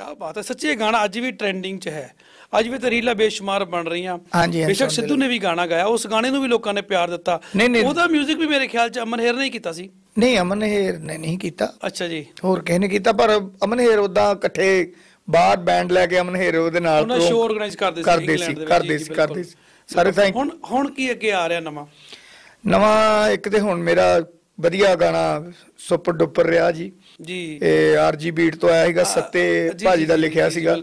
ਕਿਆ ਬਾਤ ਹੈ, ਸੱਚੀ ਇਹ ਗਾਣਾ ਅੱਜ ਵੀ ਟ੍ਰੈਂਡਿੰਗ 'ਚ ਹੈ, ਅੱਜ ਵੀ ਤਾਂ ਰੀਲਾਂ ਬੇਸ਼ੁਮਾਰ ਬਣ ਰਹੀਆਂ। ਹਾਂਜੀ ਬੇਸ਼ੱਕ ਸਿੱਧੂ ਨੇ ਵੀ ਗਾਣਾ ਗਾਇਆ, ਉਸ ਗਾਣੇ ਨੂੰ ਵੀ ਲੋਕਾਂ ਨੇ ਪਿਆਰ ਦਿੱਤਾ। ਨਹੀਂ ਉਹਦਾ 뮤직 ਵੀ ਮੇਰੇ ਖਿਆਲ 'ਚ ਅਮਨ ਹੇਰ ਨੇ ਹੀ ਕੀਤਾ ਸੀ। ਨਹੀਂ, ਅਮਨ ਹੇਰ ਨੇ ਨਹੀਂ ਕੀਤਾ। ਅੱਛਾ ਜੀ, ਹੋਰ ਕਿਸੇ ਨੇ ਕੀਤਾ, ਪਰ ਅਮਨ ਹੇਰ ਉਦਾਂ ਇਕੱਠੇ ਬਾਹਰ ਬੈਂਡ ਲੈ ਕੇ ਅਮਨ ਹੇਰ ਉਹਦੇ ਨਾਲ ਉਹਨਾਂ ਸ਼ੋਅ ਆਰਗੇਨਾਈਜ਼ ਕਰਦੇ ਸੀ ਸਾਰੇ ਤਾਂ। ਹੁਣ ਕੀ ਅੱਗੇ ਆ ਰਿਹਾ ਨਵਾਂ ਇੱਕ ਤੇ ਹੁਣ ਮੇਰਾ ਵਧੀਆ ਗਾਣਾ ਸੁਪਰ ਡੁਪਰ ਰਿਹਾ ਜੀ ਇਹ ਆਰਜੀ ਬੀਟ ਤੋਂ ਆਇਆ ਸੀਗਾ, ਸੱਤੇ ਭਾਜੀ ਦਾ ਲਿਖਿਆ ਸੀਗਾ,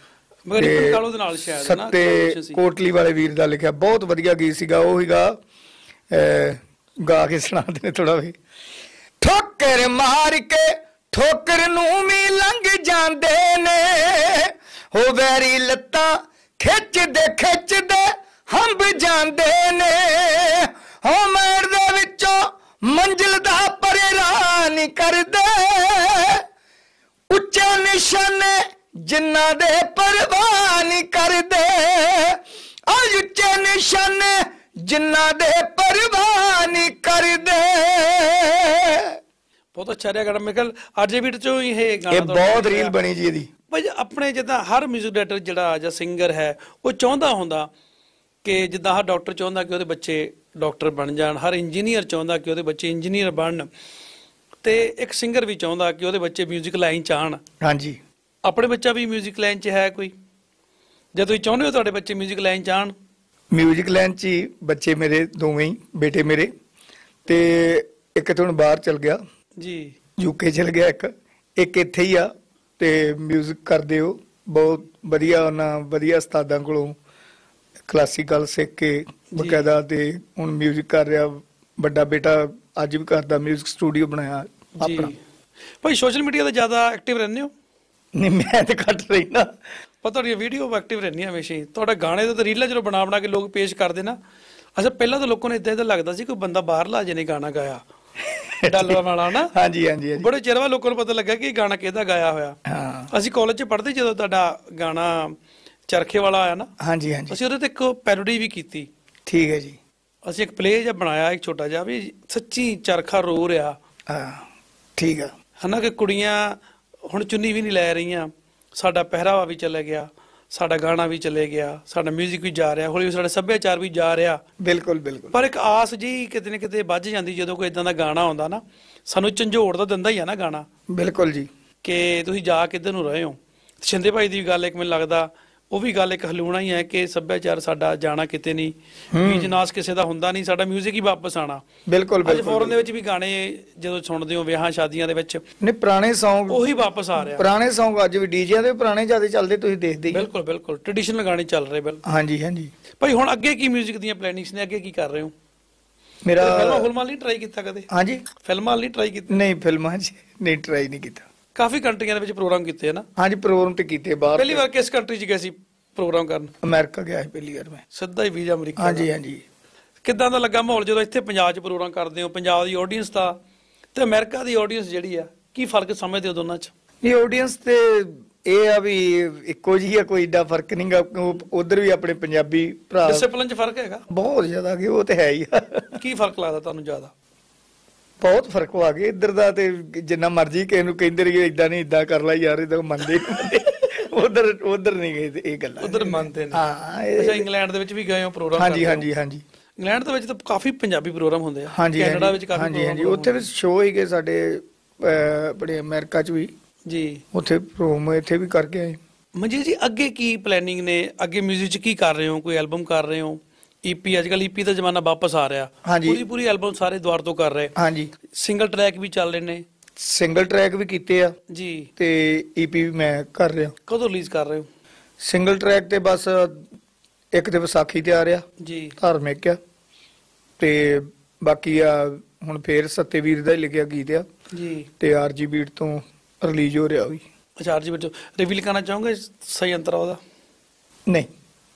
ਸੱਤੇ ਕੋਟਲੀ ਵਾਲੇ ਵੀਰ ਦਾ ਲਿਖਿਆ, ਬਹੁਤ ਵਧੀਆ ਗੀਤ ਸੀਗਾ ਉਹ ਸੀਗਾ। ਗਾ ਕੇ ਸੁਣਾਉਂਦੇ ਨੇ ਥੋੜਾ ਵੀ। ਠੋਕਰ ਮਾਰ ਕੇ ਠੋਕਰ ਨੂੰ ਵੀ ਲੰਘ ਜਾਂਦੇ ਨੇ, ਹੋ ਵੈਰੀ ਲੱਤਾਂ ਖਿੱਚਦੇ ਹੰਬ ਜਾਂਦੇ ਨੇ, ਹੋ ਮੈਰ ਦੇ ਵਿੱਚੋਂ ਮੰਜ਼ਿਲ ਦਾ ਪਰੇਰਾ ਨਹੀਂ ਕਰਦੇ, ਉੱਚੇ ਨਿਸ਼ਾਨੇ ਜਿਨ੍ਹਾਂ ਦੇ ਪਰਵਾਹ ਨਹੀਂ ਕਰਦੇ, ਆ ਉੱਚੇ ਨਿਸ਼ਾਨੇ ਜਿਨ੍ਹਾਂ ਦੇ ਪਰਵਾਹ ਨਹੀਂ ਕਰਦੇ। ਬਹੁਤ ਅੱਛਾ ਰਿਹਾ ਗਾਣਾ। ਮੇਰੇ ਖਿਆਲ ਆਰਜੇ ਬੀਟ ਚੋਂ ਹੀ ਇਹ ਗਾਣਾ ਬਹੁਤ ਰੀਲ ਬਣੀ ਜੀ ਇਹਦੀ। ਭਾਈ ਆਪਣੇ ਜਿੱਦਾਂ ਹਰ ਮਿਊਜ਼ਿਕ ਡਾਇਰੈਕਟਰ ਜਿਹੜਾ ਜਾਂ ਸਿੰਗਰ ਹੈ ਉਹ ਚਾਹੁੰਦਾ ਹੁੰਦਾ ਕਿ ਜਿੱਦਾਂ ਹਰ ਡਾਕਟਰ ਚਾਹੁੰਦਾ ਕਿ ਉਹਦੇ ਬੱਚੇ ਡਾਕਟਰ ਬਣ ਜਾਣ, ਹਰ ਇੰਜੀਨੀਅਰ ਚਾਹੁੰਦਾ ਕਿ ਉਹਦੇ ਬੱਚੇ ਇੰਜੀਨੀਅਰ ਬਣਨ, ਤੇ ਇੱਕ ਸਿੰਗਰ ਵੀ ਚਾਹੁੰਦਾ ਕਿ ਉਹਦੇ ਬੱਚੇ ਮਿਊਜ਼ਿਕ ਲਾਈਨ 'ਚ ਆਉਣ। ਹਾਂਜੀ, ਆਪਣੇ ਬੱਚਾ ਵੀ ਮਿਊਜ਼ਿਕ ਲਾਈਨ 'ਚ ਹੈ ਕੋਈ, ਜੇ ਤੁਸੀਂ ਚਾਹੁੰਦੇ ਹੋ ਤੁਹਾਡੇ ਬੱਚੇ ਮਿਊਜ਼ਿਕ ਲਾਈਨ 'ਚ ਆਉਣ? ਮਿਊਜ਼ਿਕ ਲਾਈਨ 'ਚ ਹੀ ਬੱਚੇ ਮੇਰੇ ਦੋਵੇਂ ਹੀ ਬੇਟੇ ਮੇਰੇ, ਤੇ ਇੱਕ ਤਾਂ ਹੁਣ ਬਾਹਰ ਚਲ ਗਿਆ ਜੀ, ਯੂਕੇ ਚਲ ਗਿਆ, ਇੱਕ ਇੱਥੇ ਹੀ ਆ, ਤੇ ਮਿਊਜ਼ਿਕ ਕਰਦੇ ਹੋ ਬਹੁਤ ਵਧੀਆ। ਉਹਨਾਂ ਵਧੀਆ ਉਸਤਾਦਾਂ ਕੋਲੋਂ ਕਲਾਸੀਕਲ ਸਿੱਖ ਕੇ ਬਕਾਇਦਾ ਤੇ ਹੁਣ ਮਿਊਜ਼ਿਕ ਕਰ ਰਿਹਾ। ਵੱਡਾ ਬੇਟਾ ਅੱਜ ਵੀ ਕਰਦਾ, ਮਿਊਜ਼ਿਕ ਸਟੂਡੀਓ ਬਣਾਇਆ ਆਪਣਾ। ਭਾਈ ਸੋਸ਼ਲ ਮੀਡੀਆ ਤੇ ਜ਼ਿਆਦਾ ਐਕਟਿਵ ਰਹਿੰਦੇ ਹੋ? ਨਹੀਂ, ਮੈਂ ਤਾਂ ਘੱਟ ਰਹਿਣਾ, ਪਰ ਤੁਹਾਡੀਆਂ ਵੀਡੀਓ ਐਕਟਿਵ ਰਹਿੰਦੀਆਂ ਹਮੇਸ਼ਾ ਹੀ। ਤੁਹਾਡਾ ਗਾਣੇ ਤੇ ਰੀਲਾਂ ਜਦੋਂ ਬਣਾ ਕੇ ਲੋਕ ਪੇਸ਼ ਕਰਦੇ ਨਾ, ਅੱਛਾ ਪਹਿਲਾਂ ਤਾਂ ਲੋਕਾਂ ਨੂੰ ਇਦਾਂ ਲੱਗਦਾ ਸੀ ਕੋਈ ਬੰਦਾ ਬਾਹਰਲਾ ਜਿਹਨੇ ਗਾਣਾ ਗਾਇਆ ਡਾਲਰਾਂ ਵਾਲਾ ਨਾ। ਹਾਂਜੀ ਹਾਂਜੀ, ਬੜੇ ਚਿਰ ਬਾਅਦ ਲੋਕਾਂ ਨੂੰ ਪਤਾ ਲੱਗਾ ਕਿ ਇਹ ਗਾਣਾ ਕਿਹਦਾ ਗਾਇਆ ਹੋਇਆ। ਅਸੀਂ ਕਾਲਜ 'ਚ ਪੜ੍ਹਦੇ ਜਦੋਂ ਤੁਹਾਡਾ ਗਾਣਾ ਚਰਖੇ ਵਾਲਾ ਆਇਆ ਨਾ, ਹਾਂਜੀ ਹਾਂਜੀ, ਅਸੀਂ ਉਹਦੇ ਤੇ ਇੱਕ ਪੈਰੋਡੀ ਵੀ ਕੀਤੀ। ਠੀਕ ਹੈ ਜੀ। ਅਸੀਂ ਇੱਕ ਪਲੇ ਜਿਹਾ ਬਣਾਇਆ, ਇੱਕ ਛੋਟਾ ਜਿਹਾ, ਵੀ ਸੱਚੀ ਚਰਖਾ ਰੋ ਰਿਹਾ। ਠੀਕ ਆ, ਹਨਾ, ਕਿ ਕੁੜੀਆਂ ਹੁਣ ਚੁੰਨੀ ਵੀ ਨਹੀਂ ਲੈ ਰਹੀਆਂ, ਸਾਡਾ ਪਹਿਰਾਵਾ ਵੀ ਚਲੇ ਗਿਆ, ਸਾਡਾ ਗਾਣਾ ਵੀ ਚਲੇ ਗਿਆ, ਸਾਡਾ ਮਿਊਜ਼ਿਕ ਵੀ ਜਾ ਰਿਹਾ, ਹੌਲੀ ਸਾਡਾ ਸੱਭਿਆਚਾਰ ਵੀ ਜਾ ਰਿਹਾ। ਬਿਲਕੁਲ ਬਿਲਕੁਲ। ਪਰ ਇੱਕ ਆਸ ਜੀ ਕਿਤੇ ਨਾ ਕਿਤੇ ਵੱਜ ਜਾਂਦੀ ਜਦੋਂ ਕੋਈ ਇਦਾਂ ਦਾ ਗਾਣਾ ਆਉਂਦਾ ਨਾ, ਸਾਨੂੰ ਝੰਜੋੜ ਤਾਂ ਦਿੰਦਾ ਹੀ ਆ ਨਾ ਗਾਣਾ। ਬਿਲਕੁਲ ਜੀ, ਕਿ ਤੁਸੀਂ ਜਾ ਕਿੱਧਰ ਨੂੰ ਰਹੇ ਹੋ। ਸ਼ਿੰਦੇ ਭਾਈ ਦੀ ਗੱਲ ਇੱਕ ਮੈਨੂੰ ਲੱਗਦਾ ਉਹ ਵੀ ਗੱਲ ਇੱਕ ਹਲੂਣਾ ਹੀ ਹੈ ਕਿ ਸੱਭਿਆਚਾਰ ਸਾਡਾ ਜਾਣਾ ਕਿਤੇ ਨਹੀਂ, ਬੀਜਨਾਸ ਕਿਸੇ ਦਾ ਹੁੰਦਾ ਨਹੀਂ, ਸਾਡਾ ਮਿਊਜ਼ਿਕ ਹੀ ਵਾਪਸ ਆਣਾ। ਬਿਲਕੁਲ। ਅੱਜ ਫੋਰਨ ਦੇ ਵਿੱਚ ਵੀ ਗਾਣੇ ਜਦੋਂ ਸੁਣਦੇ ਹੋ ਵਿਆਹਾਂ ਸ਼ਾਦੀਆਂ ਦੇ ਵਿੱਚ, ਨਹੀਂ ਪੁਰਾਣੇ ਸੌਂਗ ਉਹੀ ਵਾਪਸ ਆ ਰਿਹਾ। ਪੁਰਾਣੇ ਸੌਂਗ ਅੱਜ ਵੀ ਡੀਜਿਆਂ ਦੇ ਪੁਰਾਣੇ ਜ਼ਿਆਦਾ ਚੱਲਦੇ, ਤੁਸੀਂ ਦੇਖਦੇ ਹੀ। ਬਿਲਕੁਲ ਬਿਲਕੁਲ, ਟ੍ਰੈਡੀਸ਼ਨਲ ਗਾਣੇ ਚੱਲ ਰਹੇ। ਬਿਲਕੁਲ। ਹਾਂਜੀ ਹਾਂਜੀ। ਭਾਈ ਹੁਣ ਅੱਗੇ ਕੀ ਮਿਊਜ਼ਿਕ ਦੀਆਂ ਪਲੈਨਿੰਗਸ ਨੇ, ਅੱਗੇ ਕੀ ਕਰ ਰਹੇ ਹੋ? ਮੇਰਾ ਫਿਲਮਾਂ ਲਈ ਟਰਾਈ ਕੀਤਾ ਕਦੇ? ਹਾਂਜੀ, ਫਿਲਮਾਂ ਲਈ ਟਰਾਈ ਕੀਤਾ? ਨਹੀਂ, ਫਿਲਮਾਂ 'ਚ ਨਹੀਂ ਟਰਾਈ ਨਹੀਂ ਕੀਤਾ। ਕਾਫੀ ਕੰਟਰੀਆਂ ਦੇ ਵਿੱਚ ਪ੍ਰੋਗਰਾਮ ਕੀਤੇ ਨਾ? ਹਾਂਜੀ, ਪ੍ਰੋਗਰਾਮ ਤੇ ਕੀਤੇ ਬਾਹਰ। ਪਹਿਲੀ ਵਾਰ ਕਿਸ ਕੰਟਰੀ 'ਚ ਗਏ ਸੀ ਪ੍ਰੋਗਰਾਮ ਕਰਨ? ਅਮਰੀਕਾ ਗਿਆ ਸੀ ਪਹਿਲੀ ਵਾਰ ਮੈਂ। ਸਿੱਧਾ ਹੀ ਵੀਜ਼ਾ ਅਮਰੀਕਾ? ਹਾਂਜੀ ਹਾਂਜੀ। ਕਿੱਦਾਂ ਦਾ ਲੱਗਾ ਮਾਹੌਲ ਜਦੋਂ ਇੱਥੇ ਪੰਜਾਬ 'ਚ ਪ੍ਰੋਗਰਾਮ ਕਰਦੇ ਹੋ? ਪੰਜਾਬ ਦੀ ਆਡੀਅנס ਦਾ ਤੇ ਅਮਰੀਕਾ ਦੀ ਆਡੀਅנס ਜਿਹੜੀ ਆ, ਕੀ ਫਰਕ ਸਮਝਦੇ ਹੋ ਦੋਨਾਂ 'ਚ? ਇਹ ਆਡੀਅנס ਤੇ ਇਹ ਆ ਵੀ ਇੱਕੋ ਜਿਹੀ ਆ, ਕੋਈ ਏਡਾ ਫਰਕ ਨਹੀਂਗਾ। ਉਧਰ ਵੀ ਆਪਣੇ ਪੰਜਾਬੀ ਭਰਾ, ਡਿਸਪਲਿਨ 'ਚ ਫਰਕ ਹੈਗਾ ਬਹੁਤ ਜ਼ਿਆਦਾ, ਕਿ ਉਹ ਤੇ ਹੈ ਹੀ ਆ। ਕੀ ਫਰਕ ਲੱਗਦਾ ਤੁਹਾਨੂੰ ਜ਼ਿਆਦਾ? ਬਹੁਤ ਫਰਕ ਆ ਗਿਆ ਇੱਧਰ ਦਾ, ਤੇ ਜਿੰਨਾ ਮਰਜ਼ੀ ਕਿਸੇ ਨੂੰ ਕਹਿੰਦੇ ਰਹੀਏ ਏਦਾਂ ਨਹੀਂ, ਏਦਾਂ ਕਰ ਲੈ ਯਾਰ, ਇਹ ਮੰਨਦੇ ਉਧਰ ਨਹੀਂ ਗਏ ਇਹ ਗੱਲਾਂ, ਉਧਰ ਮੰਨਦੇ ਨੇ। ਹਾਂ। ਅੱਛਾ, ਇੰਗਲੈਂਡ ਦੇ ਵਿੱਚ ਵੀ ਗਏ ਹੋ ਪ੍ਰੋਗਰਾਮ? ਹਾਂਜੀ ਹਾਂਜੀ ਹਾਂਜੀ। ਇੰਗਲੈਂਡ ਦੇ ਵਿੱਚ ਤਾਂ ਕਾਫੀ ਪੰਜਾਬੀ ਪ੍ਰੋਗਰਾਮ ਹੁੰਦੇ ਆ। ਕੈਨੇਡਾ ਵਿੱਚ ਕਾਫੀ। ਹਾਂਜੀ ਹਾਂਜੀ, ਉੱਥੇ ਵੀ ਸ਼ੋਅ ਹੀਗੇ ਸਾਡੇ, ਆਪਣੇ ਅਮਰੀਕਾ 'ਚ ਵੀ ਜੀ, ਉੱਥੇ ਪ੍ਰੋਗਰਾਮ ਇੱਥੇ ਵੀ ਕਰਕੇ ਆਏ। ਮਨਜੀਤ ਜੀ, ਅੱਗੇ ਕੀ ਪਲੈਨਿੰਗ ਨੇ? ਅੱਗੇ ਮਿਊਜ਼ਿਕ 'ਚ ਕੀ ਕਰ ਰਹੇ ਹੋ? ਕੋਈ ਐਲਬਮ ਕਰ ਰਹੇ ਹੋ? ਈਪੀ, ਅੱਜ ਕੱਲ ਈਪੀ ਦਾ ਜ਼ਮਾਨਾ ਵਾਪਸ ਆ ਰਿਹਾ। ਪੂਰੀ ਐਲਬਮ ਸਾਰੇ ਦੁਆਰ ਤੋਂ ਕਰ ਰਹੇ। ਹਾਂਜੀ, ਸਿੰਗਲ ਟਰੈਕ ਵੀ ਚੱਲ ਰਹੇ ਨੇ? ਸਿੰਗਲ ਟਰੈਕ ਵੀ ਕੀਤੇ ਆ ਜੀ, ਤੇ ਈਪੀ ਵੀ ਮੈਂ ਕਰ ਰਿਹਾ। ਕਦੋਂ ਰਿਲੀਜ਼ ਕਰ ਰਹੇ ਹੋ? ਸਿੰਗਲ ਟਰੈਕ ਤੇ ਬਸ ਇੱਕ ਤੇ ਵਿਸਾਖੀ ਤੇ ਆ ਰਿਹਾ ਜੀ, ਧਾਰਮਿਕ ਆ, ਤੇ ਬਾਕੀ ਆ ਹੁਣ ਫੇਰ ਸੱਤੇਵੀਰ ਦਾ ਹੀ ਲਿਖਿਆ ਗੀਤ ਆ ਜੀ, ਤੇ ਆਰਜੀ ਬੀਟ ਤੋਂ ਰਿਲੀਜ਼ ਹੋ ਰਿਹਾ ਵੀ। ਅੱਛਾ, ਆਰਜੀ ਬੀਟ ਰਿਵੀਲ ਕਰਨਾ ਚਾਹੋਗੇ ਸਹੀ ਅੰਤਰਾ ਉਹਦਾ? ਨਹੀਂ,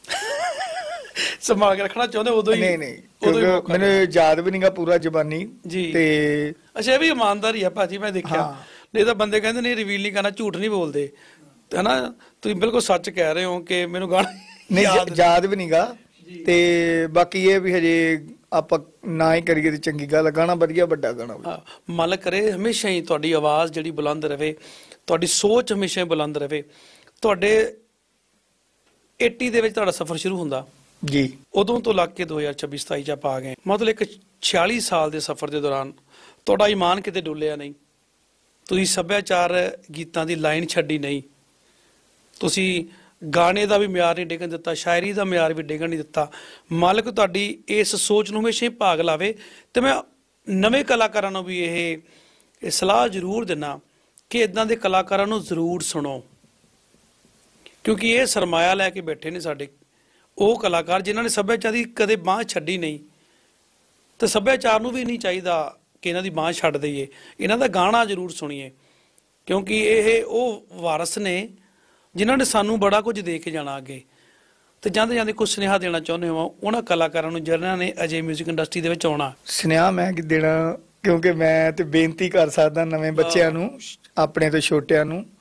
ਸੰਭਾਲ ਕੇ ਰੱਖਣਾ ਚਾਹੁੰਦੇ ਉਦੋਂ ਹੀ? ਨਹੀਂ, ਕਿਉਂਕਿ ਮੈਨੂੰ ਯਾਦ ਵੀ ਨਹੀਂਗਾ ਪੂਰਾ ਜ਼ਬਾਨੀ ਜੀ। ਤੇ ਅੱਛਾ, ਇਹ ਵੀ ਇਮਾਨਦਾਰੀ ਆ ਭਾਜੀ, ਮੈਂ ਦੇਖਿਆ। ਨਹੀਂ ਤਾਂ ਬੰਦੇ ਕਹਿੰਦੇ ਨਹੀਂ ਰਿਵੀਲ ਨਹੀਂ ਕਰਨਾ, ਝੂਠ ਨਹੀਂ ਬੋਲਦੇ, ਹਨਾ? ਤੁਸੀਂ ਬਿਲਕੁਲ ਸੱਚ ਕਹਿ ਰਹੇ ਹੋ ਕਿ ਮੈਨੂੰ ਗਾਣਾ ਨਹੀਂ ਯਾਦ ਵੀ ਨਹੀਂਗਾ। ਤੇ ਬਾਕੀ ਇਹ ਵੀ ਹਜੇ ਆਪਾਂ ਨਾ ਹੀ ਕਰੀਏ ਤੇ ਚੰਗੀ ਗੱਲ। ਗਾਣਾ ਵਧੀਆ, ਵੱਡਾ ਗਾਣਾ। ਮਾਲਕ ਕਰੇ ਹਮੇਸ਼ਾ ਹੀ ਤੁਹਾਡੀ ਆਵਾਜ਼ ਜਿਹੜੀ ਬੁਲੰਦ ਰਹੇ, ਤੁਹਾਡੀ ਸੋਚ ਹਮੇਸ਼ਾ ਹੀ ਬੁਲੰਦ ਰਹੇ, ਤੁਹਾਡੇ 80 ਦੇ ਵਿੱਚ ਤੁਹਾਡਾ ਸਫ਼ਰ ਸ਼ੁਰੂ ਹੁੰਦਾ ਜੀ। ਉਦੋਂ ਤੋਂ ਲੱਗ ਕੇ 2026-27 ਚ ਆਪਾਂ ਆ ਗਏ। ਮਤਲਬ ਇੱਕ 46 ਸਾਲ ਦੇ ਸਫ਼ਰ ਦੇ ਦੌਰਾਨ ਤੁਹਾਡਾ ਈਮਾਨ ਕਿਤੇ ਡੁੱਲਿਆ ਨਹੀਂ, ਤੁਸੀਂ ਸੱਭਿਆਚਾਰ ਗੀਤਾਂ ਦੀ ਲਾਈਨ ਛੱਡੀ ਨਹੀਂ, ਤੁਸੀਂ ਗਾਣੇ ਦਾ ਵੀ ਮਿਆਰ ਨਹੀਂ ਡਿੱਗਣ ਦਿੱਤਾ, ਸ਼ਾਇਰੀ ਦਾ ਮਿਆਰ ਵੀ ਡਿੱਗਣ ਨਹੀਂ ਦਿੱਤਾ। ਮਾਲਕ ਤੁਹਾਡੀ ਇਸ ਸੋਚ ਨੂੰ ਹਮੇਸ਼ਾ ਹੀ ਭਾਗ ਲਾਵੇ। ਤੇ ਮੈਂ ਨਵੇਂ ਕਲਾਕਾਰਾਂ ਨੂੰ ਵੀ ਇਹ ਸਲਾਹ ਜ਼ਰੂਰ ਦਿੰਦਾ ਕਿ ਇਦਾਂ ਦੇ ਕਲਾਕਾਰਾਂ ਨੂੰ ਜ਼ਰੂਰ ਸੁਣੋ, ਕਿਉਂਕਿ ਇਹ ਸਰਮਾਇਆ ਲੈ ਕੇ ਬੈਠੇ ਨੇ ਸਾਡੇ ਉਹ ਕਲਾਕਾਰ ਜਿਨ੍ਹਾਂ ਨੇ ਸੱਭਿਆਚਾਰ ਦੀ ਕਦੇ ਬਾਂਹ ਛੱਡੀ ਨਹੀਂ। ਤੇ ਸੱਭਿਆਚਾਰ ਨੂੰ ਵੀ ਨਹੀਂ ਚਾਹੀਦਾ ਕਿ ਇਹਨਾਂ ਦੀ ਬਾਂਹ ਛੱਡ ਦਈਏ, ਇਹਨਾਂ ਦਾ ਗਾਣਾ ਜ਼ਰੂਰ ਸੁਣੀਏ, ਕਿਉਂਕਿ ਇਹ ਉਹ ਵਾਰਸ ਨੇ ਜਿਨ੍ਹਾਂ ਨੇ ਸਾਨੂੰ ਬੜਾ ਕੁਝ ਦੇ ਕੇ ਜਾਣਾ ਅੱਗੇ। ਤੇ ਜਾਂਦੇ ਜਾਂਦੇ ਕੁਝ ਸੁਨੇਹਾ ਦੇਣਾ ਚਾਹੁੰਦੇ ਹੋ ਉਹਨਾਂ ਕਲਾਕਾਰਾਂ ਨੂੰ ਜਿਨ੍ਹਾਂ ਨੇ ਅਜੇ 뮤직 ਇੰਡਸਟਰੀ ਦੇ ਵਿੱਚ ਆਉਣਾ? ਸੁਨੇਹਾ ਮੈਂ ਕੀ ਦੇਣਾ, ਕਿਉਂਕਿ ਮੈਂ ਤੇ ਬੇਨਤੀ ਕਰ ਸਕਦਾ ਨਵੇਂ ਬੱਚਿਆਂ ਨੂੰ, ਆਪਣੇ ਤੋਂ ਛੋਟਿਆਂ ਨੂੰ,